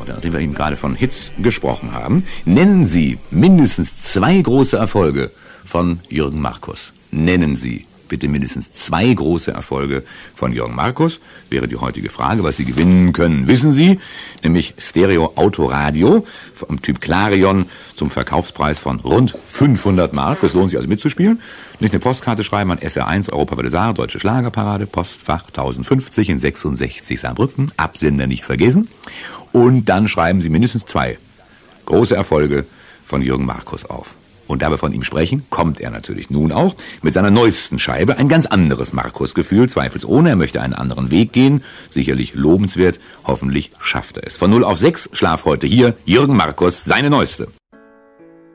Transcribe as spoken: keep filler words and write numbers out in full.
nachdem wir eben gerade von Hits gesprochen haben, nennen Sie mindestens zwei große Erfolge von Jürgen Markus. Nennen Sie bitte mindestens zwei große Erfolge von Jürgen Markus. Wäre die heutige Frage, was Sie gewinnen können, wissen Sie. Nämlich Stereo-Autoradio vom Typ Clarion zum Verkaufspreis von rund fünfhundert Mark. Es lohnt sich also mitzuspielen. Nicht eine Postkarte schreiben an S R eins, Europa Saar, Deutsche Schlagerparade, Postfach tausendfünfzig in sechsundsechzig Saarbrücken. Absender nicht vergessen. Und dann schreiben Sie mindestens zwei große Erfolge von Jürgen Markus auf. Und da wir von ihm sprechen, kommt er natürlich nun auch mit seiner neuesten Scheibe. Ein ganz anderes Markus-Gefühl, zweifelsohne. Er möchte einen anderen Weg gehen. Sicherlich lobenswert. Hoffentlich schafft er es. Von null auf sechs Schlaf heute hier Jürgen Markus, seine neueste.